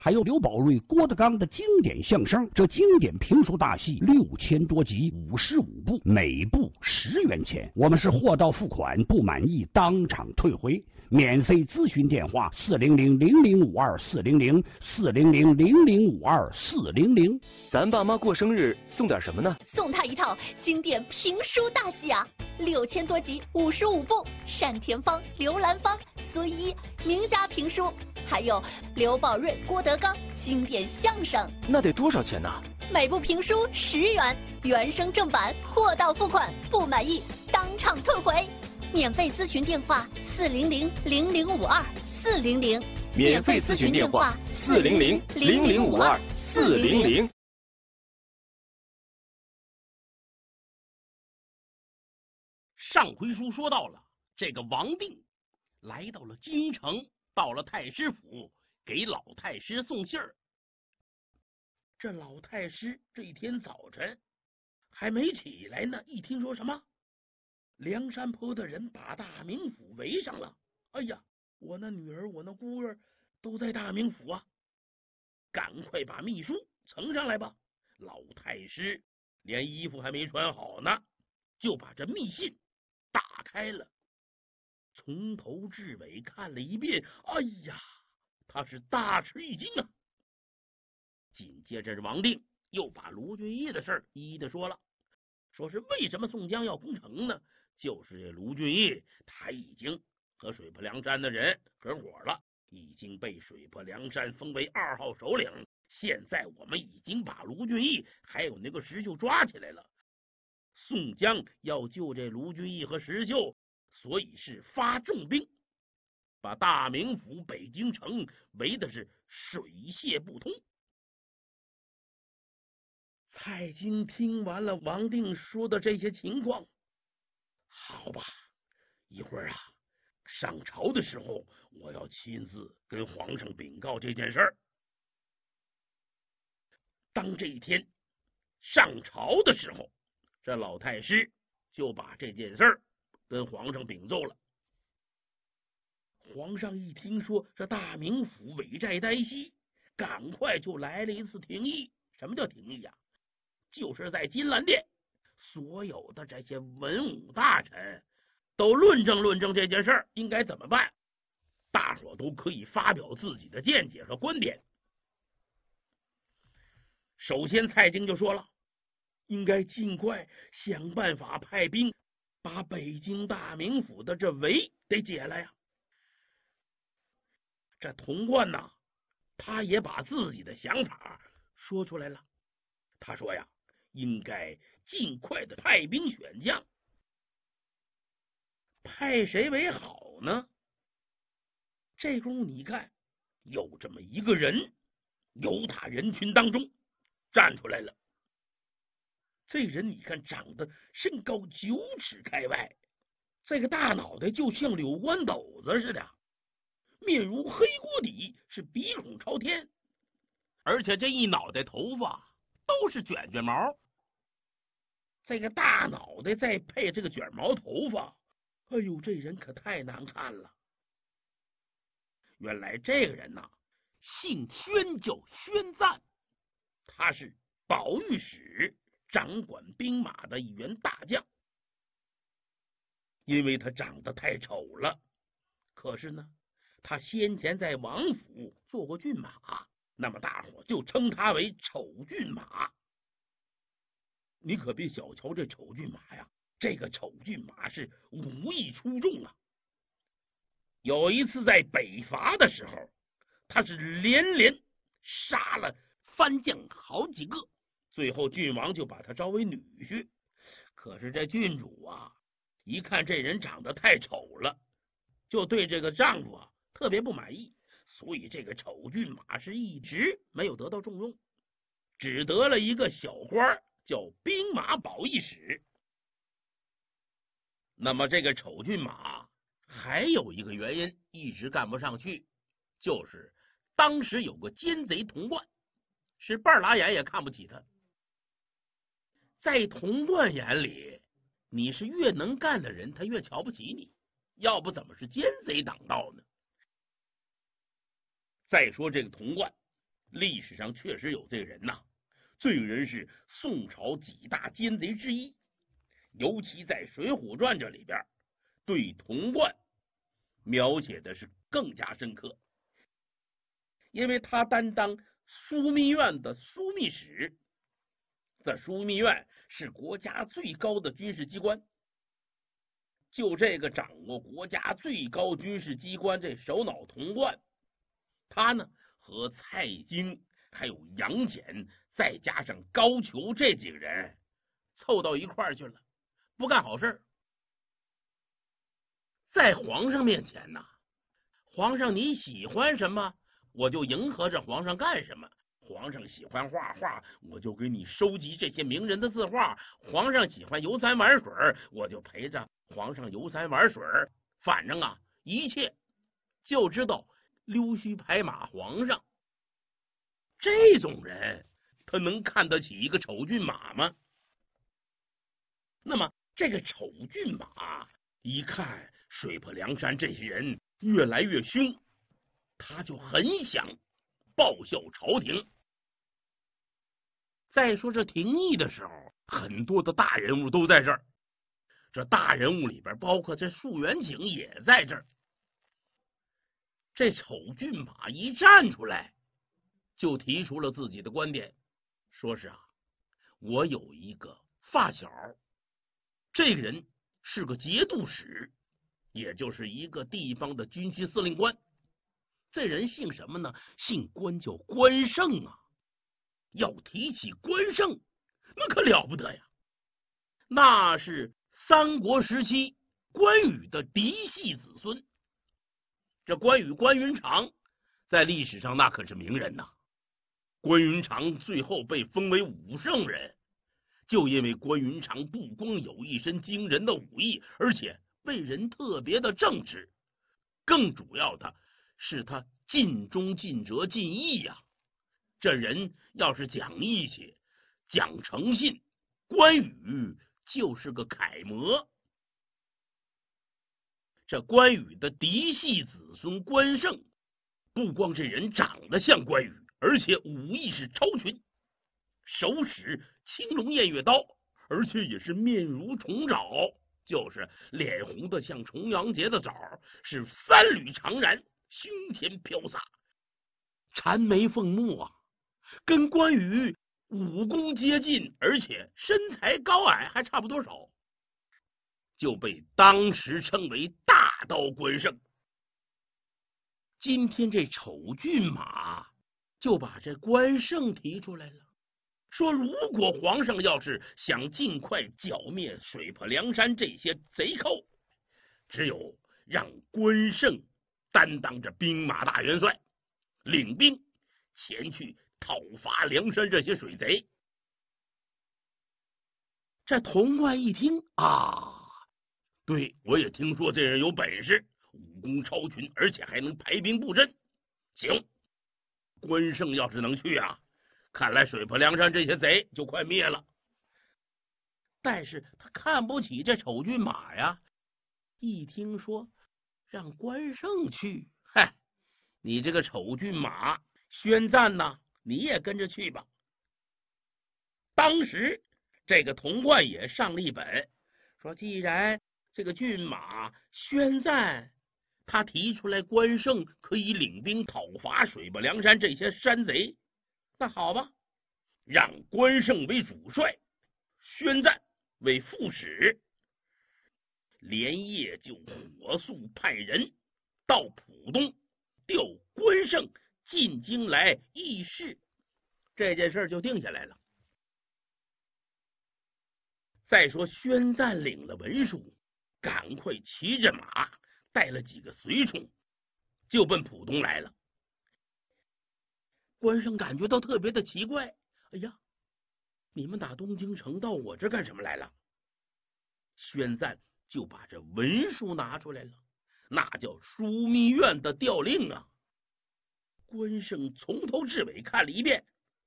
还有刘宝瑞、郭德纲的经典相声。这经典评书大戏6000多集，55部，每部10元钱。我们是货到付款，不满意当场退回。免费咨询电话400-0052-400，400-0052-400。 咱爸妈过生日送点什么呢？ 送他一套经典评书大戏啊，6000多集，55部，单田芳、刘兰芳、孙一名家评书，还有刘宝瑞、郭德纲经典相声。 那得多少钱呢？ 每部评书10元，原声正版，货到付款，不满意当场退回。免费咨询电话400-0052-400， 免费咨询电话400-0052-400。 上回书说到了，这个王定来到了京城，到了太师府，给老太师送信儿。这老太师这一天早晨还没起来呢，一听说什么梁山泊的人把大名府围上了，哎呀，我那女儿我那姑儿都在大名府啊，赶快把密书呈上来吧。老太师连衣服还没穿好呢，就把这密信打开了，从头至尾看了一遍，哎呀，他是大吃一惊啊。紧接着王定又把卢俊义的事儿一一的说了，说是为什么宋江要攻城呢？就是这卢俊义他已经和水泊梁山的人合伙了，已经被水泊梁山封为2号首领。现在我们已经把卢俊义还有那个石秀抓起来了，宋江要救这卢俊义和石秀，所以是发重兵，把大名府北京城围的是水泄不通。蔡京听完了王定说的这些情况，好吧，一会儿啊，上朝的时候我要亲自跟皇上禀告这件事儿。当这一天上朝的时候，这老太师就把这件事儿跟皇上禀奏了。皇上一听说这大名府尾寨呆西，赶快就来了一次廷议。什么叫廷议啊？就是在金銮殿，所有的这些文武大臣都论证论证这件事儿应该怎么办，大伙都可以发表自己的见解和观点。首先蔡京就说了，应该尽快想办法派兵把北京大名府的这围得解了呀。这童贯呐，他也把自己的想法说出来了。他说呀，应该尽快的派兵选将。派谁为好呢？这功夫你看，有这么一个人由他人群当中站出来了。这人你看长得身高9尺开外，这个大脑袋就像柳豌豆子似的，面如黑锅底，是鼻孔朝天，而且这一脑袋头发都是卷卷毛。这个大脑袋再配这个卷毛头发，哎呦，这人可太难看了。原来这个人呐，姓宣，叫宣赞，他是保御史，掌管兵马的一员大将。因为他长得太丑了，可是呢，他先前在王府做过骏马，那么大伙就称他为丑骏马。你可别小瞧这丑骏马呀，这个丑骏马是武艺出众啊。有一次在北伐的时候，他是连连杀了番将好几个，最后郡王就把他招为女婿。可是这郡主啊，一看这人长得太丑了，就对这个丈夫啊特别不满意，所以这个丑骏马是一直没有得到重用，只得了一个小官，叫兵马保义使。那么这个丑骏马还有一个原因一直干不上去，就是当时有个奸贼童贯，是半拉眼也看不起他。在童贯眼里，你是越能干的人，他越瞧不起你，要不怎么是奸贼当道呢？再说这个童贯历史上确实有这个人呐，这个人是宋朝几大奸贼之一，尤其在《水浒传》这里边，对童贯描写的是更加深刻，因为他担当枢密院的枢密使，这枢密院是国家最高的军事机关，就这个掌握国家最高军事机关这首脑童贯，他呢和蔡京还有杨戬再加上高俅这几个人凑到一块儿去了，不干好事。在皇上面前呢，皇上你喜欢什么我就迎合着皇上干什么，皇上喜欢画画我就给你收集这些名人的字画，皇上喜欢游山玩水我就陪着皇上游山玩水，反正啊一切就知道溜须拍马皇上。这种人他能看得起一个丑骏马吗？那么这个丑骏马一看水泊梁山这些人越来越凶，他就很想报效朝廷。再说这廷议的时候，很多的大人物都在这儿，这大人物里边包括这束元景也在这儿。这丑骏马一站出来就提出了自己的观点，说是我有一个发小，这个人是个节度使，也就是一个地方的军区司令官。这人姓什么呢？姓关，叫关胜啊。要提起关胜，那可了不得呀，那是三国时期关羽的嫡系子孙。这关羽关云长在历史上那可是名人呐。关云长最后被封为武圣人，就因为关云长不光有一身惊人的武艺，而且为人特别的正直，更主要的是他尽忠尽责尽义呀。这人要是讲义气讲诚信，关羽就是个楷模。这关羽的嫡系子孙关胜，不光这人长得像关羽，而且武艺是超群，手使青龙偃月刀，而且也是面如重枣，就是脸红的像重阳节的枣，是三缕长髯，胸前飘洒，缠眉凤目啊，跟关羽武功接近，而且身材高矮还差不多少，就被当时称为大刀关胜。今天这丑骏马就把这关胜提出来了，说如果皇上要是想尽快剿灭水泊梁山这些贼寇，只有让关胜担当着兵马大元帅，领兵前去讨伐梁山这些水贼。这童贯一听对，我也听说这人有本事，武功超群，而且还能排兵布阵。行，关胜要是能去看来水泊梁山这些贼就快灭了。但是他看不起这丑骏马呀，一听说让关胜去，你这个丑骏马宣赞你也跟着去吧。当时这个童贯也上了一本，说既然这个骏马宣赞，他提出来关胜可以领兵讨伐水泊梁山这些山贼，那好吧，让关胜为主帅，宣赞为副使，连夜就火速派人到浦东调关胜进京来议事，这件事就定下来了。再说宣赞领了文书，赶快骑着马带了几个随从就奔浦东来了。关胜感觉到特别的奇怪，哎呀，你们打东京城到我这干什么来了？宣赞就把这文书拿出来了，那叫枢密院的调令啊。关胜从头至尾看了一遍，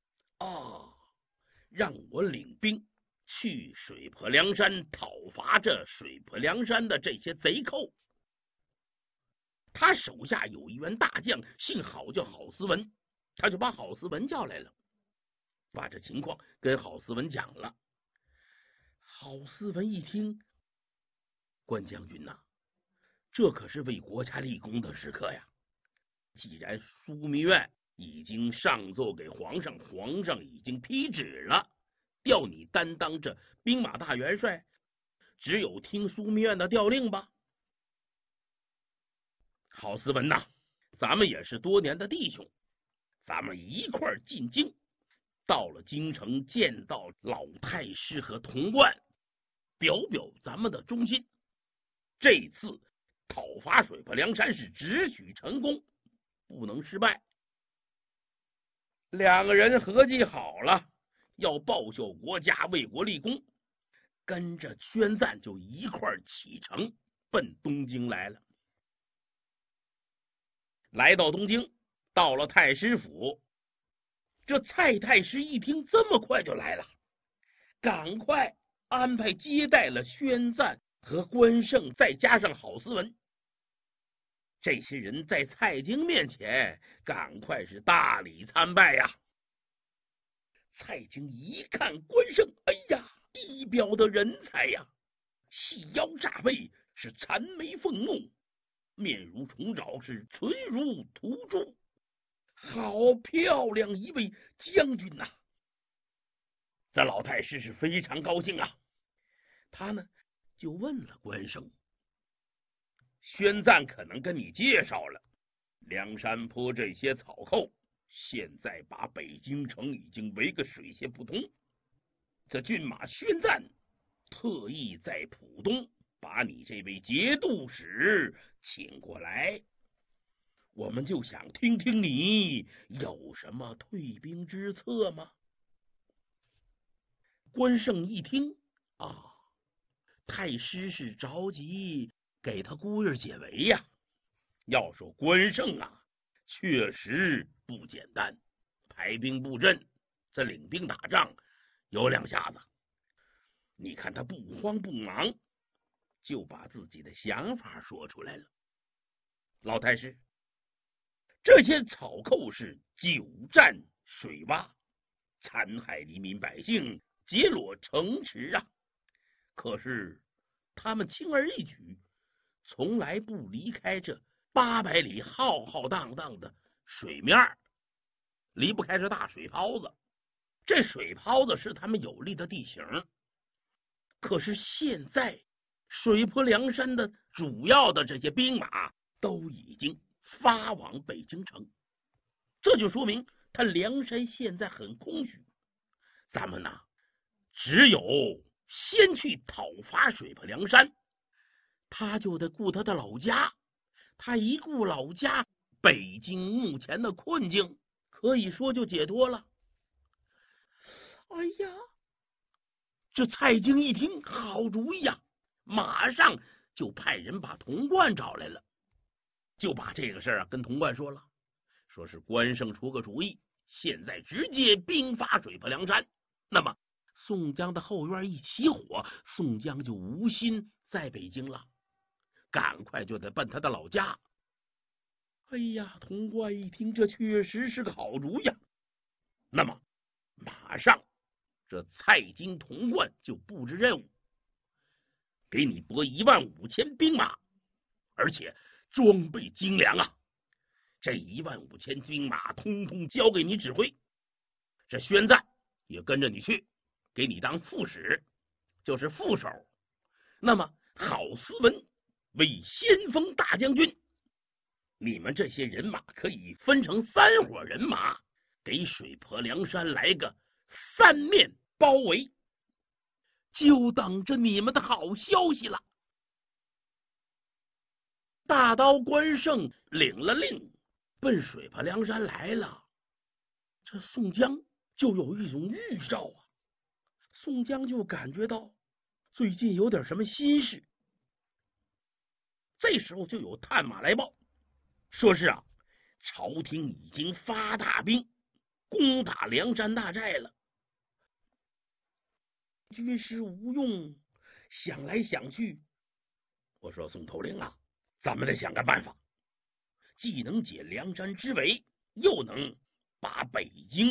让我领兵去水泊梁山讨伐这水泊梁山的这些贼寇。他手下有一员大将，姓郝，叫郝思文， 他就把郝思文叫来了，把这情况跟郝思文讲了。郝思文一听，关将军呐，这可是为国家立功的时刻呀！既然枢密院已经上奏给皇上，皇上已经批旨了，调你担当这兵马大元帅，只有听枢密院的调令吧。郝思文呐，咱们也是多年的弟兄，咱们一块儿进京，到了京城见到老太师和童贯，表表咱们的忠心。这次讨伐水泊梁山是只许成功，不能失败。两个人合计好了，要报效国家，为国立功，跟着宣赞就一块儿启程奔东京来了。来到东京，到了太师府，这蔡太师一听这么快就来了，赶快安排接待了宣赞和关胜，再加上郝思文。这些人在蔡京面前赶快是大礼参拜呀。蔡京一看关胜，哎呀，一表的人才呀，细腰炸背，是残眉凤目，面如重枣，是唇如涂朱，好漂亮一位将军呐！这老太师是非常高兴啊，他呢就问了关胜：宣赞可能跟你介绍了，梁山坡这些草寇现在把北京城已经围个水泄不通，这骏马宣赞特意在浦东把你这位节度使请过来，我们就想听听你有什么退兵之策吗？关胜一听啊，太师是着急给他姑爷解围呀。要说关胜啊，确实不简单，排兵布阵，这领兵打仗有两下子。你看他不慌不忙，就把自己的想法说出来了。老太师，这些草寇是久战水洼，残害黎民百姓，劫掠城池啊！可是他们轻而易举，从来不离开这800里浩浩荡荡的水面，离不开这大水泡子。这水泡子是他们有利的地形。可是现在水泊梁山的主要的这些兵马都已经发往北京城，这就说明他梁山现在很空虚。咱们呢，只有先去讨伐水泊梁山，他就得顾他的老家，他一顾老家，北京目前的困境可以说就解脱了。哎呀，这蔡京一听好主意呀，马上就派人把童贯找来了，就把这个事儿跟童贯说了，说是关胜出个主意，现在直接兵发水泊梁山，那么宋江的后院一起火，宋江就无心在北京了，赶快就得奔他的老家。哎呀，童贯一听这确实是个好主意，那么马上这蔡京童贯就布置任务，给你拨15000兵马，而且装备精良啊！这15000兵马通通交给你指挥，这宣赞也跟着你去，给你当副使，就是副手。那么郝思文为先锋大将军，你们这些人马可以分成3伙人马，给水泊梁山来个3面包围，就等着你们的好消息了。大刀关胜领了令，奔水泊梁山来了。这宋江就有一种预兆啊，宋江就感觉到最近有点什么心事。这时候就有探马来报，说是啊，朝廷已经发大兵攻打梁山大寨了。军师吴用想来想去，我说宋头领啊，咱们得想个办法，既能解梁山之围，又能把北京